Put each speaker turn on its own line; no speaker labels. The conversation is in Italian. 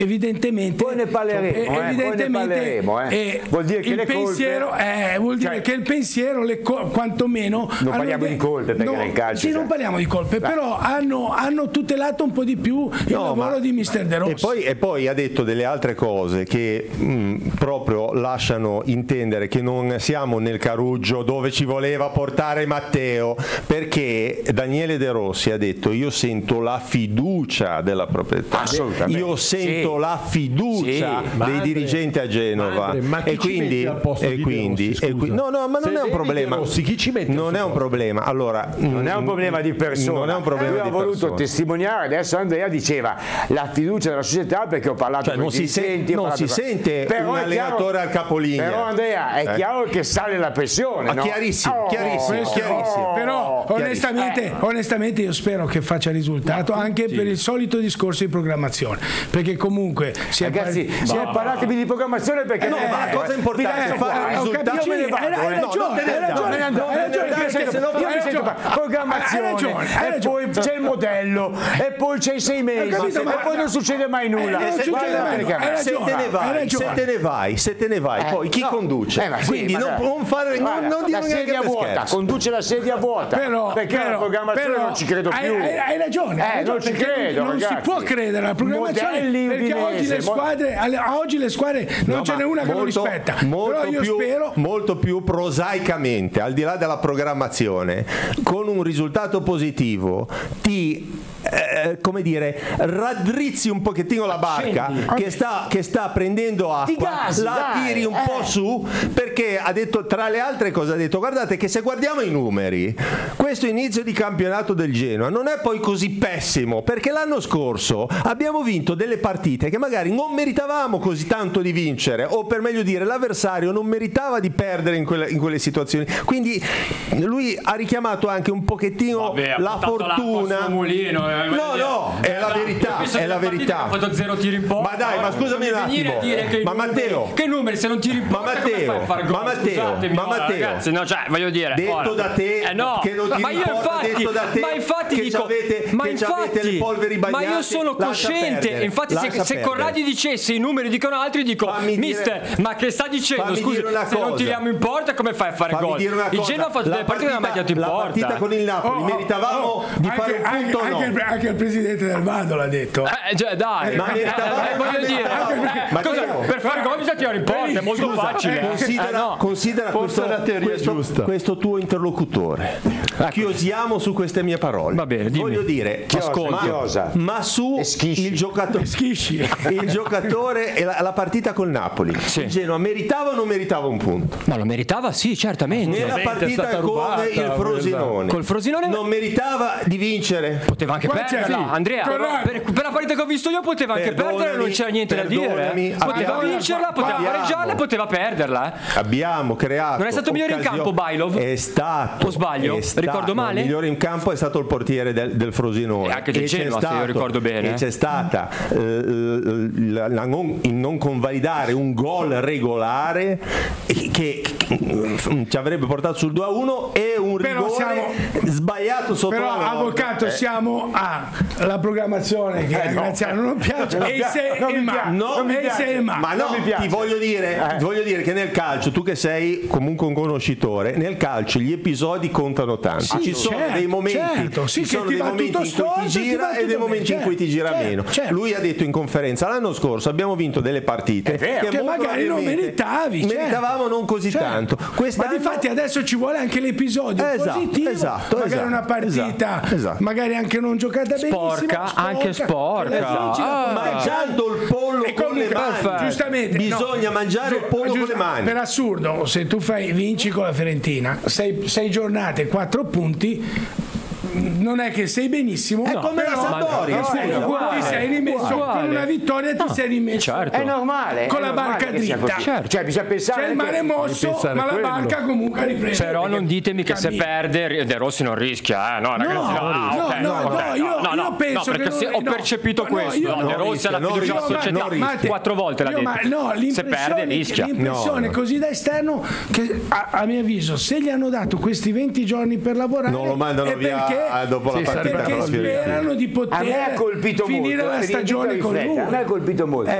evidentemente
poi ne parleremo, vuol dire che
il pensiero vuol dire che il pensiero quantomeno
non parliamo di colpe perché nel calcio
non parliamo di colpe, però hanno tutelato un po' di più il lavoro di Mister De Rossi.
E poi ha detto delle altre cose che proprio lasciano intendere che non siamo nel caruggio dove ci voleva portare Matteo, perché Daniele De Rossi ha detto: io sento la fiducia della proprietà, io sento la fiducia dei dirigenti a Genova, e quindi no, ma non è un problema.
Chi ci mette?
Non è un problema. Allora,
non è un problema di persona.
Non è un problema
Lui
di
ha voluto
persona.
testimoniare. Adesso Andrea diceva la fiducia della società, perché ho parlato con i dirigenti.
Non si sente
però
un allenatore al capolinea.
Però Andrea, è chiaro che sale la pressione, no?
Chiarissimo.
Però onestamente io spero che faccia risultato anche per il solito discorso di programmazione, perché comunque
parlatevi di programmazione, perché
la cosa importante è fare risultati.
Programmazione, e poi c'è il modello, e poi c'è i 6 mesi, e poi non succede mai nulla.
Se te ne vai, poi chi conduce? Quindi non dire
la sedia vuota, conduce la sedia vuota, perché la programmazione non ci credo più.
Hai ragione,
non ci credo,
non si può credere alla programmazione, perché oggi le squadre non ce n'è una che lo rispetta. Però io spero
molto più prosaicamente, al di là della programmazione, con un risultato positivo ti come dire, raddrizzi un pochettino la barca che sta prendendo acqua, tiri un po' su, perché ha detto, tra le altre cose, ha detto: guardate che se guardiamo i numeri, questo inizio di campionato del Genoa non è poi così pessimo, perché l'anno scorso abbiamo vinto delle partite che magari non meritavamo così tanto di vincere, o per meglio dire l'avversario non meritava di perdere in quelle situazioni. Quindi lui ha richiamato anche un pochettino la fortuna. No, è la verità,
Ha fatto 0 tiri in porta.
Ma dai, ma scusami un attimo.
Ma
Matteo,
che numeri, se non tiri in porta come fai a fare gol?
Ma Matteo,
ragazzi, no, cioè, voglio dire,
detto da te che non tiri in porta, detto da te che avete le polveri bagnate.
Ma io sono cosciente, infatti se Corradi dicesse i numeri dicono altri, dico: mister, ma che sta dicendo? Scusi, se non tiriamo in porta come fai a fare gol? Il Genoa ha fatto delle partite che non ha mai tirato in porta.
La partita con il Napoli meritavamo di fare un punto o no?
Anche il presidente del Vado l'ha detto.
Dai, voglio dire, per fare gol bisogna tirare in porta, è molto facile.
Considera questo tuo interlocutore. Chiosiamo su queste mie parole.
Va bene, dimmi.
Voglio dire, ma su il giocatore e la partita col Napoli, il Genoa meritava o non meritava un punto?
Ma lo meritava, sì, certamente.
Nella partita con il Frosinone,
col Frosinone
non meritava di vincere?
Poteva anche perderla, Andrea. Per la partita che ho visto io poteva anche perderla, non c'era niente da dire. Poteva vincerla, poteva pareggiarla, poteva perderla.
Abbiamo creato.
Non è stato migliore in campo Bailov?
È stato.
O sbaglio? Ricordo male?
Il migliore in campo è stato il portiere del Frosinone.
E anche del Genoa, se io ricordo bene.
E c'è stata il non convalidare un gol regolare che ci avrebbe portato sul 2-1 e un rigore sbagliato sotto la norma.
Avvocato, siamo alla programmazione che a Graziano non piace,
ti voglio dire che nel calcio, tu che sei comunque un conoscitore, nel calcio gli episodi contano tanto. Ci sono dei momenti, in cui ti gira e dei momenti in cui ti gira meno. Lui ha detto in conferenza l'anno scorso: abbiamo vinto delle partite
che magari non meritavi,
meritavamo non così tanto.
Ma difatti adesso ci vuole anche l'episodio positivo, magari una partita magari anche non giocata
sporca, anche sporca,
mangiando il pollo con le mani.
Giustamente
bisogna mangiare il pollo con le mani.
Per assurdo, se tu vinci con la Fiorentina 6 giornate 4 punti, non è che sei benissimo,
è come la Sampdoria,
ti sei rimesso con una vittoria, ti sei rimesso,
è normale,
con la barca dritta,
cioè bisogna pensare,
c'è il mare mosso, ma la barca comunque riprende.
Però non ditemi che se perde De Rossi non rischia, no ragazzi,
io penso
perché ho percepito questo, De Rossi alla fiducia della società 4 volte l'ha detto, se perde rischia.
L'impressione così da esterno che a mio avviso, se gli hanno dato questi 20 giorni per lavorare,
non lo mandano via dopo la partita con la Fiorentina.
Sperano di poter
a me ha colpito
finire
molto,
la stagione con lui.
A me ha colpito molto